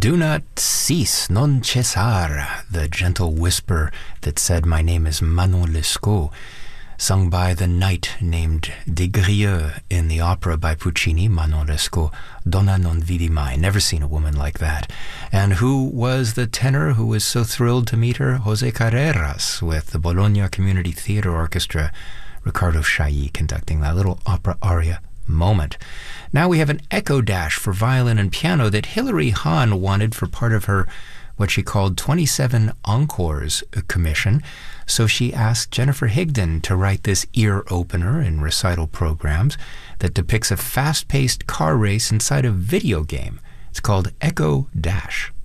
Do not cease, non cessar, the gentle whisper that said, my name is Manon Lescaut, sung by the knight named Des Grieux in the opera by Puccini, Manon Lescaut, Donna non vidi mai. Never seen a woman like that. And who was the tenor who was so thrilled to meet her? Jose Carreras, with the Bologna Community Theatre Orchestra, Ricardo Chailly conducting that little opera aria moment. Now we have an echo dash for violin and piano that Hilary Hahn wanted for part of her, what she called 27 Encores commission. So she asked Jennifer Higdon to write this ear opener in recital programs that depicts a fast-paced car race inside a video game. It's called Echo Dash.